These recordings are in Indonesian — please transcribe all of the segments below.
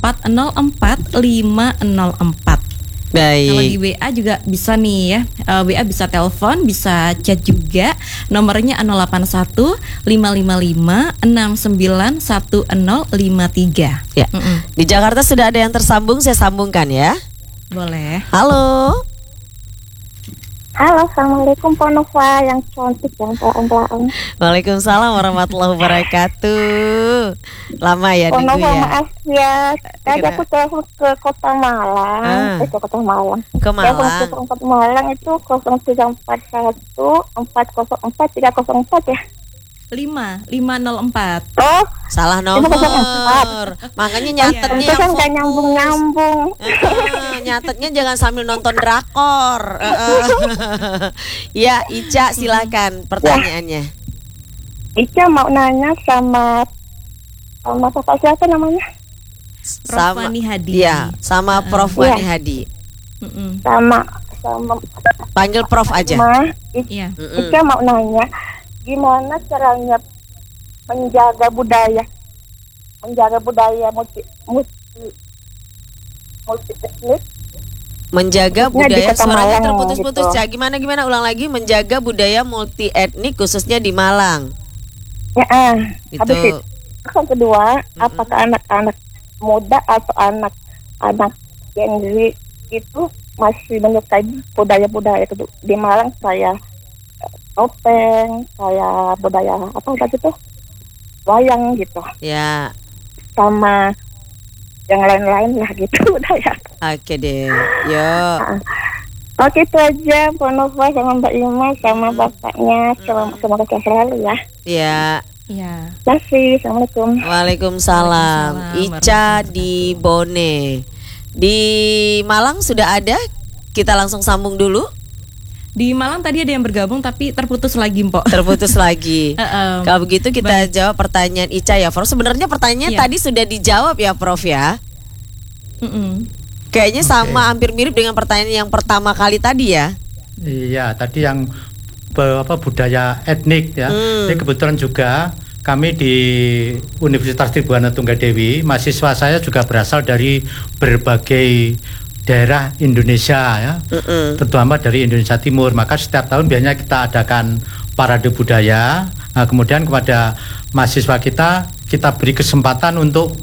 0812-404-504. Baik. Kalau di WA juga bisa nih ya. WA bisa telepon, bisa chat juga. Nomornya 081 555 691053. Ya. Di Jakarta sudah ada yang tersambung, saya sambungkan ya. Boleh. Halo. Halo, assalamualaikum Pak Nova yang cantik yang pelan-pelan. Waalaikumsalam warahmatullahi wabarakatuh. Lama ya Pak nunggu Nova ya. maaf ya, tadi aku telepon ke Kota Malang, ke Kota Malang. Ke Malang. Telepon ke Malang itu 0341 404 304 ya. 5504. Oh, Salah nomor. Makanya nyatetnya itu kan nggak nyambung-nyambung. nyatetnya jangan sambil nonton drakor. Ya, Ica silakan pertanyaannya. Ica mau nanya sama siapa namanya? Prof. Wani Hadi. Iya, sama Prof. Wani Hadi. Sama Panggil Prof aja. Iya. Ica mau nanya gimana caranya menjaga budaya multi etnik, menjaga di budaya, Kota suaranya Malang, terputus-putus gitu. ya. Gimana ulang lagi, menjaga budaya multi etnik khususnya di Malang. Ya, Gitu. habis itu yang kedua, apakah anak-anak muda atau anak-anak Gen Z itu masih menyukai budaya-budaya itu di Malang? Saya topeng, saya budaya apa tadi tuh, wayang gitu, Ya. sama yang lain-lain lah gitu budaya. Oke deh. Yuk. Oke, itu aja Pak Nova sama Mbak Ima sama bapaknya. Semoga sehat selalu ya. Ya. Iya. Terima kasih. Assalamualaikum. Waalaikumsalam. Ica di Bone. Di Malang sudah ada. Kita langsung sambung dulu. Di Malang tadi ada yang bergabung tapi terputus lagi, Mpok. Terputus lagi. Kalau begitu kita jawab pertanyaan Ica ya, Prof. Sebenarnya pertanyaannya tadi sudah dijawab ya, Prof ya. Kayaknya sama, hampir mirip dengan pertanyaan yang pertama kali tadi ya. Iya, tadi yang budaya etnik ya. Ini kebetulan juga kami di Universitas Tribhuwana Tunggadewi, mahasiswa saya juga berasal dari berbagai daerah Indonesia ya, terutama dari Indonesia Timur. Maka setiap tahun biasanya kita adakan parade budaya. Nah, kemudian kepada mahasiswa kita beri kesempatan untuk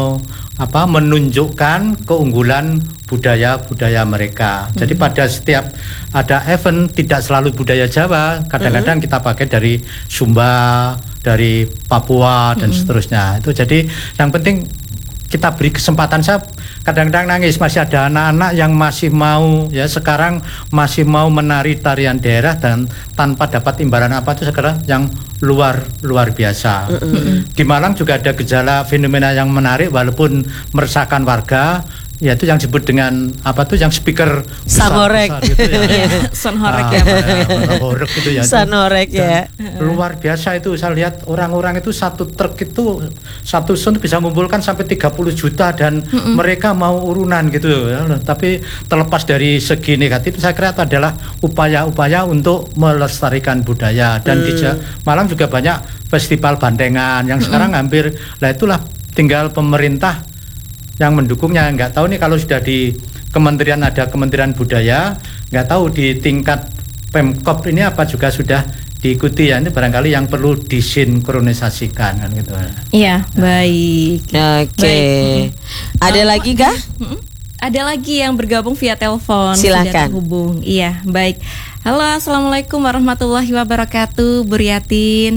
menunjukkan keunggulan budaya mereka. Jadi pada setiap ada event tidak selalu budaya Jawa, kadang-kadang kita pakai dari Sumba, dari Papua dan seterusnya. Itu jadi yang penting kita beri kesempatan. Saya kadang-kadang nangis, masih ada anak-anak yang masih mau ya, sekarang masih mau menari tarian daerah dan tanpa dapat imbalan apa itu sekarang yang luar biasa. Di Malang juga ada gejala fenomena yang menarik walaupun meresahkan warga, yaitu yang disebut dengan yang speaker Sanghorek gitu ya. Sanghorek ya. Sanghorek gitu ya. Sanghorek ya. Luar biasa itu, saya lihat orang-orang itu satu truk itu, satu sound bisa mengumpulkan sampai 30 juta dan mereka mau urunan gitu ya. Tapi terlepas dari segi negatif, saya kira itu adalah upaya-upaya untuk melestarikan budaya. Dan di Malang juga banyak festival bandengan yang sekarang hampir, itulah tinggal pemerintah yang mendukungnya. Nggak tahu nih kalau sudah di kementerian, ada Kementerian Budaya, nggak tahu di tingkat Pemkop ini apa juga sudah diikuti ya. Ini barangkali yang perlu disinkronisasikan kan gitu. Iya, baik. Oke. Ada lagi kah? Ada lagi yang bergabung via telepon. Silakan. Sudah terhubung. Iya, baik. Halo, assalamualaikum warahmatullahi wabarakatuh, Bu Riatin.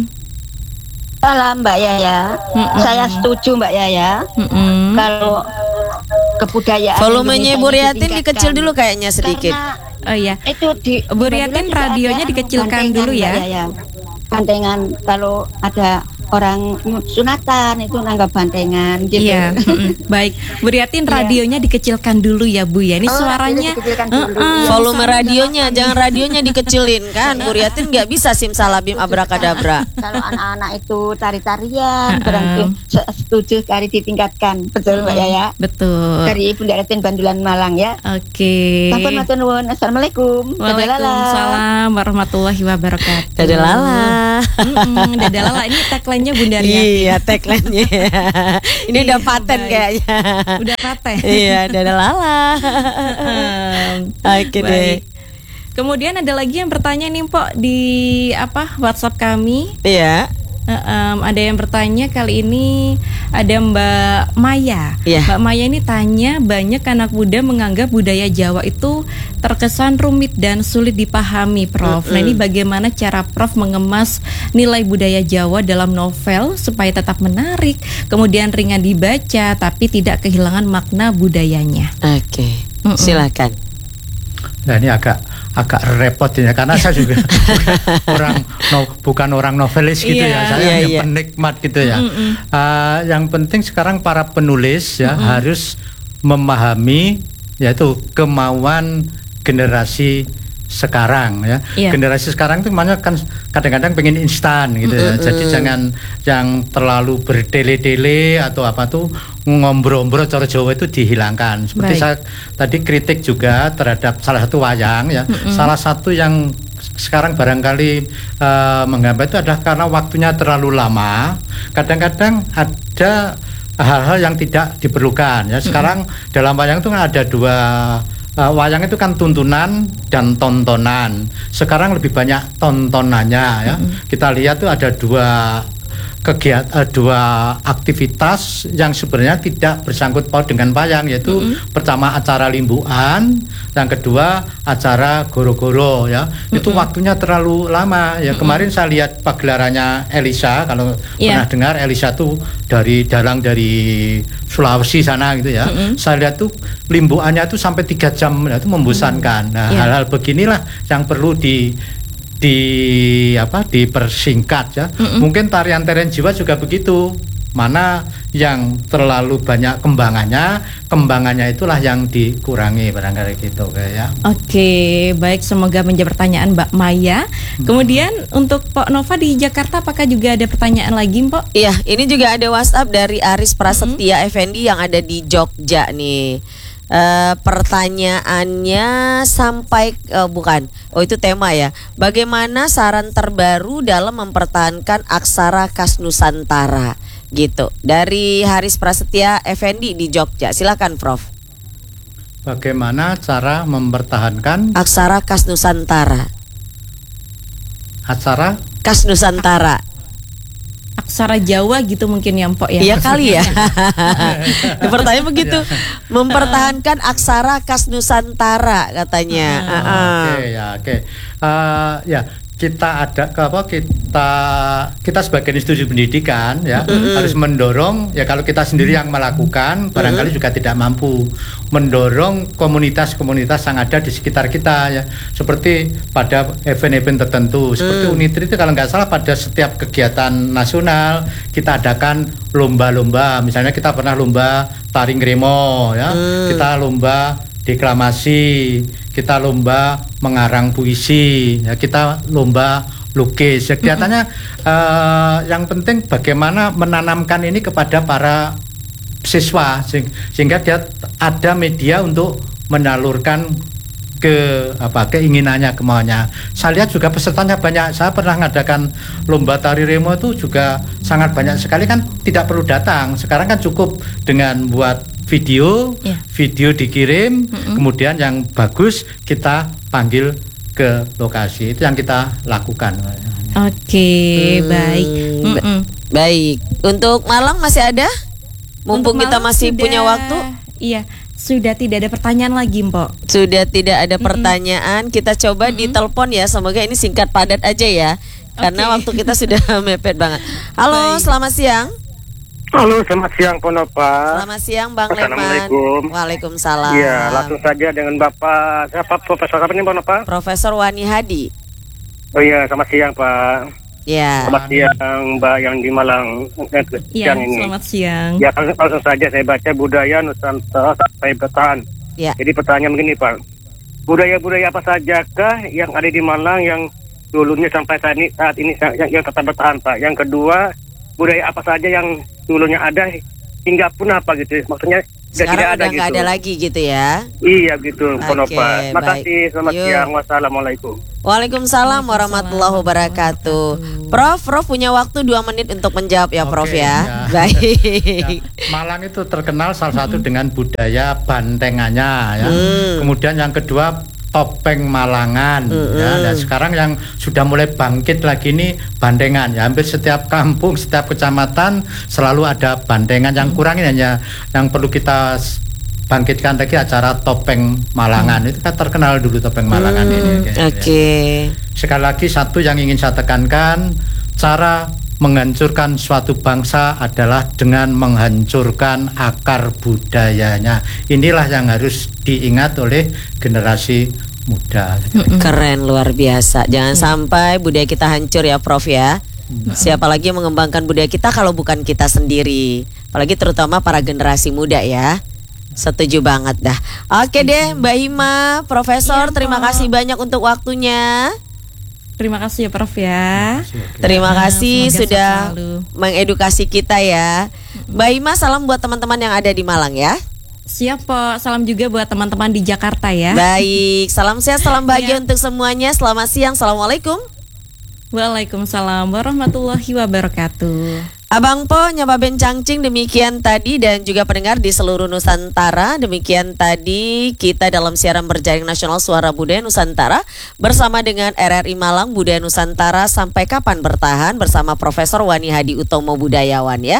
Salam Mbak Yaya. Saya setuju Mbak Yaya. Kalau kebudayaan volumenya Bu Riatin dikecil dulu kayaknya sedikit. Oh iya. Itu Bu Riatin radionya dikecilkan dulu ya. Bandengan kalau ada orang sunatan itu nanggap bandengan gitu. Iya. Baik, Bu Riatin radionya dikecilkan dulu ya Bu ya. Ini suaranya volume radionya, jangan radionya dikecilin kan. Bu Riatin nggak bisa simsalabim abrakadabra. Kalau anak-anak itu tari-tarian berarti setuju tari ditingkatkan. Betul Mbak Yaya? Betul. Dari Bunda Ratin Bandulan Malang ya. Oke. Assalamualaikum. Waalaikumsalam warahmatullahi wabarakatuh. Dadah lala. Dadah lala, ini tagline tagline-nya Bunda Riati. Iya, tagline-nya. Ini udah paten baik. kayaknya. Udah paten. Iya, udah lala. Oke deh. Baik. Kemudian ada lagi yang bertanya nih Mpok di WhatsApp kami. Iya. Ada yang bertanya kali ini ada Mbak Maya. Iya. Mbak Maya ini tanya, banyak anak muda menganggap budaya Jawa itu terkesan rumit dan sulit dipahami, Prof. Nah, ini bagaimana cara Prof mengemas nilai budaya Jawa dalam novel supaya tetap menarik, kemudian ringan dibaca tapi tidak kehilangan makna budayanya. Oke. Silakan. Nah, ini agak repot ya, karena saya juga bukan orang novelis gitu ya, saya hanya penikmat gitu ya. Yang penting sekarang para penulis ya harus memahami yaitu kemauan generasi sekarang ya. Generasi sekarang itu makanya kan kadang-kadang pengen instan gitu ya. Jadi jangan yang terlalu berdele-dele atau apa tuh ngombro-ngombro cara Jawa itu dihilangkan. Seperti saya tadi kritik juga terhadap salah satu wayang ya. Salah satu yang sekarang barangkali menghambat itu adalah karena waktunya terlalu lama. Kadang-kadang ada hal-hal yang tidak diperlukan ya. Sekarang dalam wayang itu kan ada dua wayang itu kan tuntunan dan tontonan. Sekarang lebih banyak tontonannya ya. Kita lihat tuh ada dua aktivitas yang sebenarnya tidak bersangkut paut dengan wayang, yaitu pertama acara limbuan, yang kedua acara goro-goro ya. Itu waktunya terlalu lama ya. Kemarin saya lihat pagelarannya Elisa, kalau pernah dengar Elisa tuh dari Sulawesi sana gitu ya. Saya lihat tuh limbuannya tuh sampai 3 jam ya, itu membosankan. Nah, hal-hal beginilah yang perlu dipersingkat ya. Mungkin tarian-tarian Jawa juga begitu. Mana yang terlalu banyak kembangannya itulah yang dikurangi barangkali gitu ya. Oke, baik, semoga menjawab pertanyaan Mbak Maya. Kemudian untuk Pak Nova di Jakarta, apakah juga ada pertanyaan lagi, Mbak? Iya, ini juga ada WhatsApp dari Aris Prasetya Effendi yang ada di Jogja nih. Pertanyaannya itu tema ya. Bagaimana saran terbaru dalam mempertahankan aksara khas Nusantara? Gitu. Dari Haris Prasetya Effendi di Jogja. Silakan, Prof. Bagaimana cara mempertahankan aksara khas Nusantara? Aksara khas Nusantara. Aksara Jawa gitu mungkin ya, Mpok ya. Iya kali ya. Pertanyaan begitu. Mempertahankan aksara khas Nusantara katanya. Oke. Kita sebagai institusi pendidikan ya harus mendorong ya, kalau kita sendiri yang melakukan barangkali juga tidak mampu mendorong komunitas-komunitas yang ada di sekitar kita ya, seperti pada event-event tertentu seperti Unitri itu kalau nggak salah pada setiap kegiatan nasional kita adakan lomba-lomba, misalnya kita pernah lomba tari ngremo ya, kita lomba deklamasi, kita lomba mengarang puisi, ya kita lomba lukis. Ya, kelihatannya yang penting bagaimana menanamkan ini kepada para siswa sehingga dia ada media untuk menyalurkan keinginannya, kemauannya. Saya lihat juga pesertanya banyak. Saya pernah mengadakan lomba tari remo itu juga sangat banyak sekali, kan tidak perlu datang. Sekarang kan cukup dengan buat video dikirim, kemudian yang bagus kita panggil ke lokasi. Itu yang kita lakukan. Oke, baik. Baik. Untuk Malang masih ada? Mumpung kita masih punya waktu. Iya. Sudah tidak ada pertanyaan lagi, Mbok. Sudah tidak ada pertanyaan. Kita coba ditelepon ya. Semoga ini singkat padat aja ya. Karena waktu kita sudah mepet banget. Halo, selamat siang. Halo, selamat siang Ponova. Selamat siang Bang Leman. Assalamualaikum. Waalaikumsalam. Iya, langsung saja dengan Bapak. Siapa Profesor apa nih Ponova? Profesor Wani Hadi. Oh iya, selamat siang Pak. Ya. Selamat siang Mbak yang di Malang. Iya, ini. selamat siang. Ya, langsung saja saya baca budaya Nusantara sampai bertahan. Ya. Jadi pertanyaan begini Pak. Budaya-budaya apa sajakah yang ada di Malang yang dulunya sampai saat ini yang tetap bertahan Pak? Yang kedua, budaya apa saja yang dulunya ada hingga punah apa gitu? Maksudnya Sekarang tidak udah nggak gitu. ada lagi gitu ya. Iya gitu, Ponopa. Oke, Makasih, selamat Yuk. siang. Wassalamualaikum. Waalaikumsalam warahmatullahi wabarakatuh. Prof punya waktu 2 menit untuk menjawab ya Prof Oke, ya. ya. Baik. Ya, Malang itu terkenal salah satu dengan budaya bantengannya ya. Kemudian yang kedua topeng Malangan ya. Dan sekarang yang sudah mulai bangkit lagi ini bandengan ya. Hampir setiap kampung, setiap kecamatan selalu ada bandengan. Yang kurang ini hanya yang perlu kita bangkitkan lagi acara topeng Malangan. Itu kan terkenal dulu topeng Malangan ini. Oke. Sekali lagi satu yang ingin saya tekankan, cara menghancurkan suatu bangsa adalah dengan menghancurkan akar budayanya. Inilah yang harus diingat oleh generasi muda. Keren, luar biasa. Jangan sampai budaya kita hancur ya Prof ya. Siapa lagi yang mengembangkan budaya kita kalau bukan kita sendiri. Apalagi terutama para generasi muda ya. Setuju banget dah. Oke deh Mbak Hima, Profesor, terima kasih banyak untuk waktunya. Terima kasih ya Prof ya. Terima kasih Semoga sudah sehat selalu. mengedukasi kita ya. Mbak Hima, salam buat teman-teman yang ada di Malang ya. Siap Po, salam juga buat teman-teman di Jakarta ya. Baik, salam sehat, salam bahagia Ya. untuk semuanya. Selamat siang, assalamualaikum. Waalaikumsalam warahmatullahi wabarakatuh. Abang Po, Nyapa Ben Cangcing, demikian tadi dan juga pendengar di seluruh Nusantara. Demikian tadi kita dalam siaran berjaring nasional Suara Budaya Nusantara bersama dengan RRI Malang Budaya Nusantara. Sampai kapan bertahan bersama Profesor Wani Hadi Utomo Budayawan ya.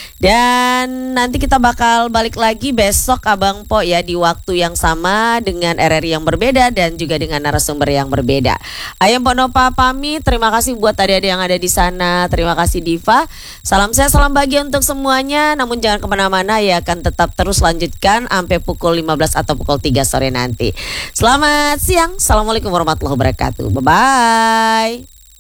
Dan nanti kita bakal balik lagi besok Abang Po ya di waktu yang sama dengan RRI yang berbeda dan juga dengan narasumber yang berbeda. Ayam Ponopa pamit, terima kasih buat adik-adik yang ada di sana. Terima kasih Diva. Salam sehat, salam bahagia untuk semuanya. Namun jangan kemana-mana ya, akan tetap terus lanjutkan sampai pukul 15 atau pukul 3 sore nanti. Selamat siang. Assalamualaikum warahmatullahi wabarakatuh. Bye-bye.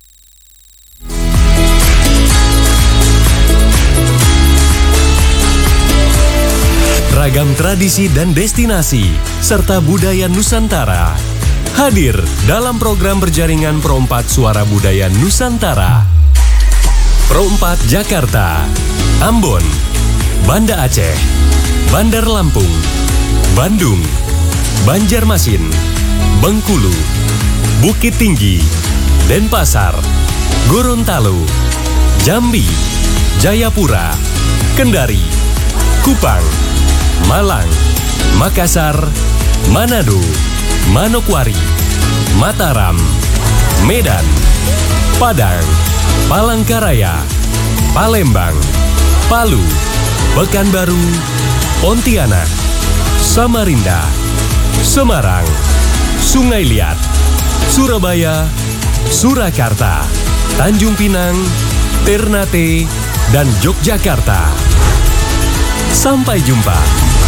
Ragam tradisi dan destinasi serta budaya Nusantara hadir dalam program berjaringan Pro 4 Suara Budaya Nusantara. Pro 4 Jakarta, Ambon, Banda Aceh, Bandar Lampung, Bandung, Banjarmasin, Bengkulu, Bukit Tinggi, Denpasar, Gorontalo, Jambi, Jayapura, Kendari, Kupang, Malang, Makassar, Manado, Manokwari, Mataram, Medan, Padang, Palangkaraya, Palembang, Palu, Pekanbaru, Pontianak, Samarinda, Semarang, Sungai Liat, Surabaya, Surakarta, Tanjung Pinang, Ternate, dan Yogyakarta. Sampai jumpa.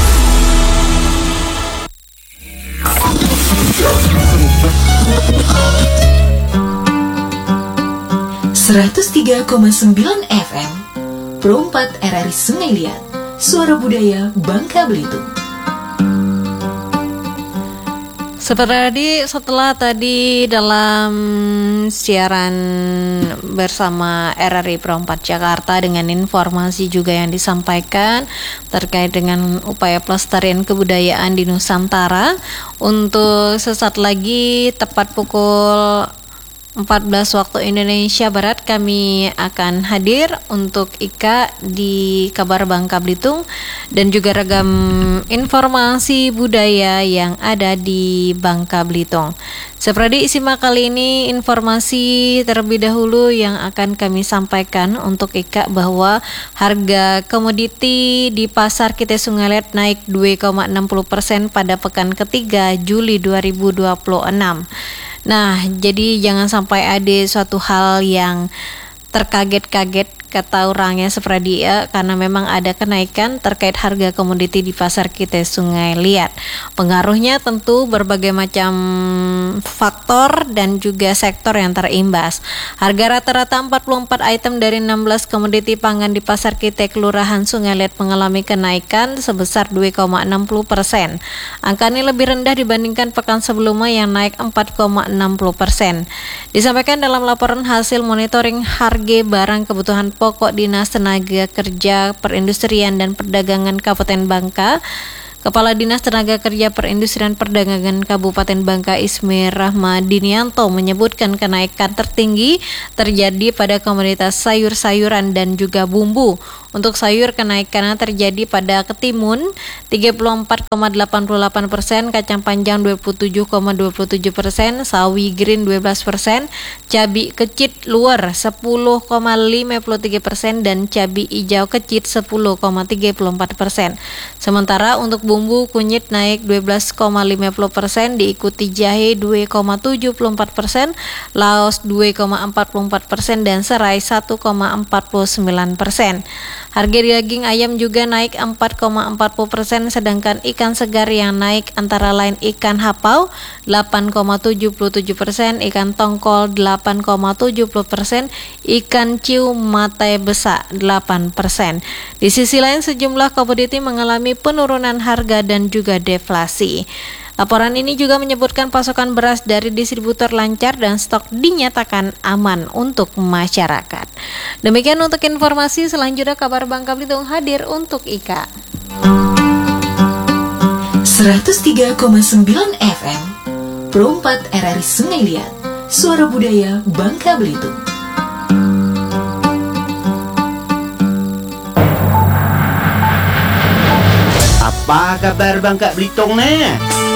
...103,9 FM Pro 4 RRI Sungai Liat, Suara Budaya Bangka Belitung. Setelah tadi dalam siaran bersama RRI Pro 4 Jakarta dengan informasi juga yang disampaikan terkait dengan upaya pelestarian kebudayaan di Nusantara. Untuk sesaat lagi tepat pukul 14 waktu Indonesia Barat kami akan hadir untuk Ika di Kabar Bangka Belitung dan juga ragam informasi budaya yang ada di Bangka Belitung. Seperti simak kali ini informasi terlebih dahulu yang akan kami sampaikan untuk Ika bahwa harga komoditi di pasar Kite Sungai Liat naik 2,60% pada pekan ketiga Juli 2026. Nah, jadi jangan sampai ada suatu hal yang terkaget-kaget kata orangnya seperti dia, karena memang ada kenaikan terkait harga komoditi di pasar Kite Sungai Liat. Pengaruhnya tentu berbagai macam faktor dan juga sektor yang terimbas. Harga rata-rata 44 item dari 16 komoditi pangan di pasar Kite Kelurahan Sungai Liat mengalami kenaikan sebesar 2,60%. Angka ini lebih rendah dibandingkan pekan sebelumnya yang naik 4,60%. Disampaikan dalam laporan hasil monitoring harga barang kebutuhan pokok Dinas Tenaga Kerja Perindustrian dan Perdagangan Kabupaten Bangka, Kepala Dinas Tenaga Kerja Perindustrian Perdagangan Kabupaten Bangka Ismir Rahmadinianto menyebutkan kenaikan tertinggi terjadi pada komoditas sayur-sayuran dan juga bumbu. Untuk sayur kenaikannya terjadi pada ketimun 34,88%, kacang panjang 27,27%, sawi green 12%, cabai kecit luar 10,53% dan cabai hijau kecit 10,34%. Sementara untuk bumbu kunyit naik 12,50%, diikuti jahe 2,74%, laos 2,44% dan serai 1,49%. Harga daging ayam juga naik 4,40%, sedangkan ikan segar yang naik antara lain ikan hapau 8,77%, ikan tongkol 8,70%, ikan ciu mate besak 8%. Di sisi lain sejumlah komoditi mengalami penurunan harga dan juga deflasi. Laporan ini juga menyebutkan pasokan beras dari distributor lancar dan stok dinyatakan aman untuk masyarakat. Demikian untuk informasi selanjutnya, Kabar Bangka Belitung hadir untuk Ika. 103,9 FM Pro 4 RRI Sungai Liat, Suara Budaya Bangka Belitung. Apa kabar Bangka Belitung nih?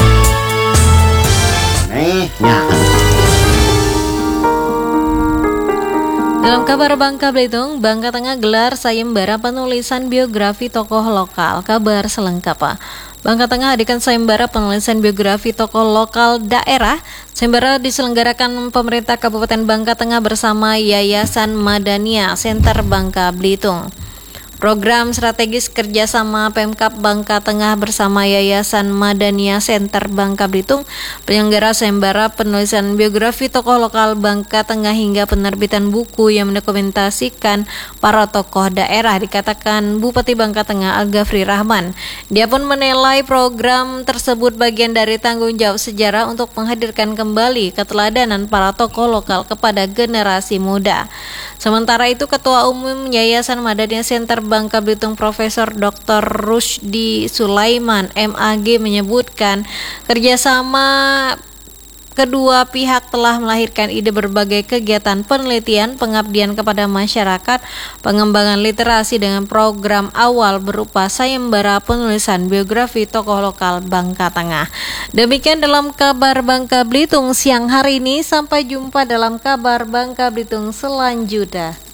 Dalam kabar Bangka Belitung, Bangka Tengah gelar sayembara penulisan biografi tokoh lokal. Kabar selengkapnya. Bangka Tengah hadirkan sayembara penulisan biografi tokoh lokal daerah. Sayembara diselenggarakan pemerintah Kabupaten Bangka Tengah bersama Yayasan Madania Center Bangka Belitung. Program strategis kerjasama Pemkab Bangka Tengah bersama Yayasan Madania Center Bangka Belitung, penyelenggara sayembara penulisan biografi tokoh lokal Bangka Tengah hingga penerbitan buku yang mendokumentasikan para tokoh daerah, dikatakan Bupati Bangka Tengah Al-Ghafri Rahman. Dia pun menilai program tersebut bagian dari tanggung jawab sejarah untuk menghadirkan kembali keteladanan para tokoh lokal kepada generasi muda. Sementara itu, Ketua Umum Yayasan Madania Center Bangka Belitung Profesor Dr. Rusdi Sulaiman MAG menyebutkan kerjasama kedua pihak telah melahirkan ide berbagai kegiatan penelitian, pengabdian kepada masyarakat, pengembangan literasi dengan program awal berupa sayembara penulisan biografi tokoh lokal Bangka Tengah. Demikian dalam kabar Bangka Belitung siang hari ini. Sampai jumpa dalam kabar Bangka Belitung selanjutnya.